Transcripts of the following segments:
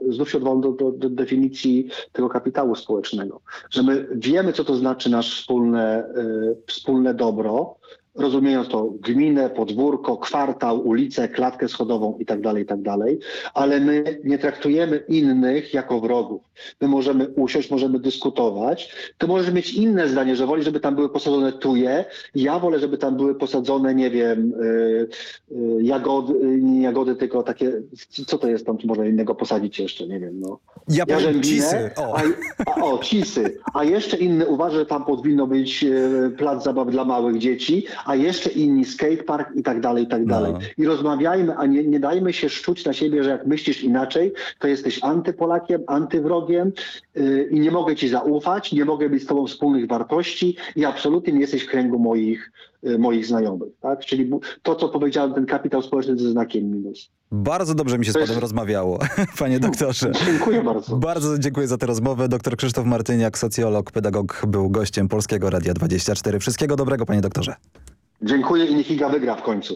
znów się odwołam do definicji tego kapitału społecznego, że my wiemy, co to znaczy nasze wspólne dobro, rozumiejąc to gminę, podwórko, kwartał, ulicę, klatkę schodową i tak dalej, ale my nie traktujemy innych jako wrogów. My możemy usiąść, możemy dyskutować. Ty możesz mieć inne zdanie, że woli, żeby tam były posadzone tuje. Ja wolę, żeby tam były posadzone, nie wiem, jagody, nie jagody, tylko takie, co to jest tam, co można innego posadzić jeszcze, nie wiem, no. Ja powiem cisy. Cisy. A jeszcze inny uważa, że tam powinno być plac zabaw dla małych dzieci, a jeszcze inni skatepark i tak dalej. No. I rozmawiajmy, a nie dajmy się szczuć na siebie, że jak myślisz inaczej, to jesteś antypolakiem, antywrogiem i nie mogę ci zaufać, nie mogę mieć z tobą wspólnych wartości i absolutnie nie jesteś w kręgu moich znajomych. Tak? Czyli to, co powiedziałem, ten kapitał społeczny ze znakiem minus. Bardzo dobrze mi się z panem rozmawiało, panie doktorze. Dziękuję bardzo. Bardzo dziękuję za tę rozmowę. Dr Krzysztof Martyniak, socjolog, pedagog, był gościem Polskiego Radia 24. Wszystkiego dobrego, panie doktorze. Dziękuję i niech Iga wygra w końcu.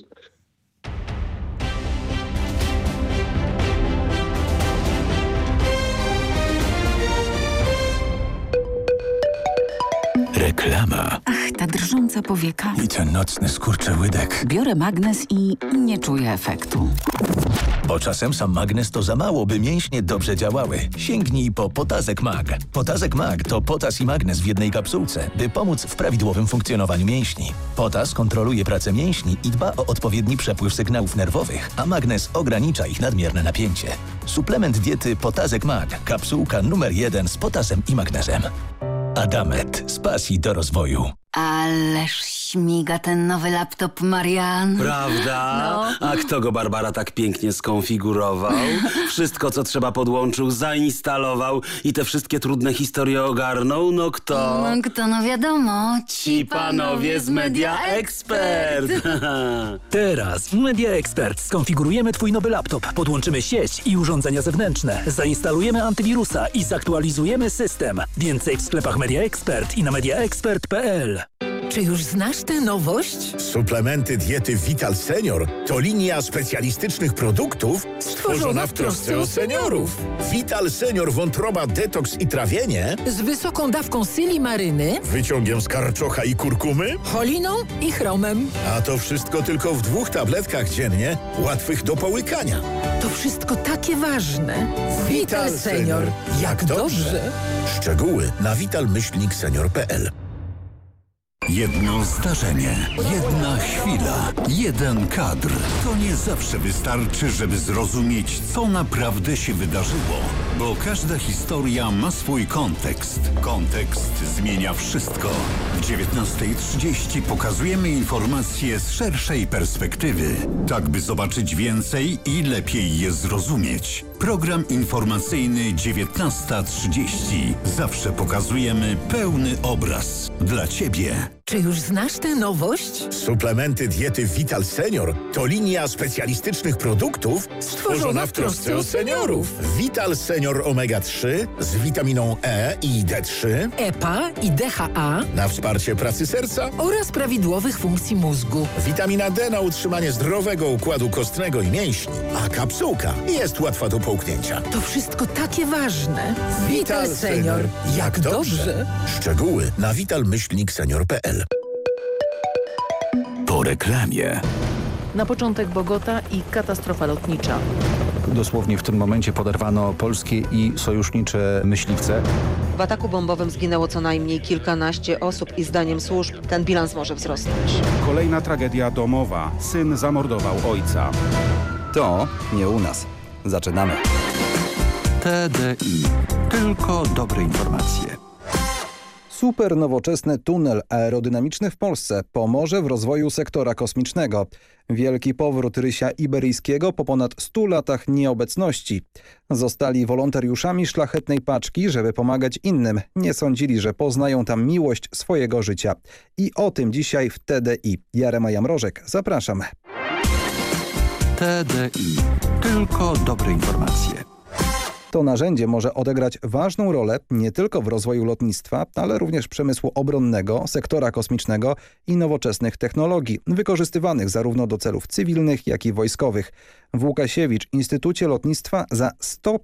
Reklama. Ach, ta drżąca powieka. I ten nocny skurczyłydek. Biorę magnes i nie czuję efektu. Bo czasem sam magnes to za mało, by mięśnie dobrze działały. Sięgnij po Potazek Mag. Potazek Mag to potas i magnes w jednej kapsułce, by pomóc w prawidłowym funkcjonowaniu mięśni. Potas kontroluje pracę mięśni i dba o odpowiedni przepływ sygnałów nerwowych, a magnes ogranicza ich nadmierne napięcie. Suplement diety Potazek Mag. Kapsułka numer 1 z potasem i magnezem. Adamet. Z pasji do rozwoju. Ależ śmiga ten nowy laptop, Marian. Prawda? No. A kto go, Barbara, tak pięknie skonfigurował? Wszystko, co trzeba, podłączył, zainstalował i te wszystkie trudne historie ogarnął? No kto? No wiadomo. Ci panowie z Media Expert. Teraz w Media Expert skonfigurujemy twój nowy laptop, podłączymy sieć i urządzenia zewnętrzne, zainstalujemy antywirusa i zaktualizujemy system. Więcej w sklepach Media Expert i na mediaexpert.pl. Czy już znasz tę nowość? Suplementy diety Vital Senior to linia specjalistycznych produktów stworzona w trosce o seniorów. Vital Senior wątroba, detoks i trawienie Z wysoką dawką silimaryny, wyciągiem z karczocha i kurkumy, choliną i chromem. a to wszystko tylko w 2 tabletkach dziennie, łatwych do połykania. To wszystko takie ważne. Vital Senior. Jak dobrze. Szczegóły na vital-senior.pl. Jedno zdarzenie, jedna chwila, jeden kadr. To nie zawsze wystarczy, żeby zrozumieć, co naprawdę się wydarzyło. Bo każda historia ma swój kontekst. Kontekst zmienia wszystko. W 19:30 pokazujemy informacje z szerszej perspektywy. Tak, by zobaczyć więcej i lepiej je zrozumieć. Program informacyjny 19:30. Zawsze pokazujemy pełny obraz. Dla Ciebie. Czy już znasz tę nowość? Suplementy diety Vital Senior to linia specjalistycznych produktów stworzona w trosce o seniorów. Vital Senior Omega 3 z witaminą E i D3 EPA i DHA na wsparcie pracy serca, oraz prawidłowych funkcji mózgu. witamina D na utrzymanie zdrowego układu kostnego i mięśni, a kapsułka jest łatwa do połknięcia. To wszystko takie ważne. Vital Senior. Jak dobrze. Szczegóły na vital-senior.pl. Po reklamie. Na początek Bogota i katastrofa lotnicza. Dosłownie w tym momencie poderwano polskie i sojusznicze myśliwce. W ataku bombowym zginęło co najmniej kilkanaście osób i zdaniem służb ten bilans może wzrosnąć. Kolejna tragedia domowa. Syn zamordował ojca. To nie u nas. Zaczynamy. TDI. Tylko dobre informacje. Super nowoczesny tunel aerodynamiczny w Polsce pomoże w rozwoju sektora kosmicznego. Wielki powrót Rysia Iberyjskiego po ponad 100 latach nieobecności. Zostali wolontariuszami szlachetnej paczki, żeby pomagać innym. Nie sądzili, że poznają tam miłość swojego życia. I o tym dzisiaj w TDI. Jarema Jamrożek, zapraszam. TDI. Tylko dobre informacje. To narzędzie może odegrać ważną rolę nie tylko w rozwoju lotnictwa, ale również przemysłu obronnego, sektora kosmicznego i nowoczesnych technologii, wykorzystywanych zarówno do celów cywilnych, jak i wojskowych. W Łukasiewicz Instytucie Lotnictwa za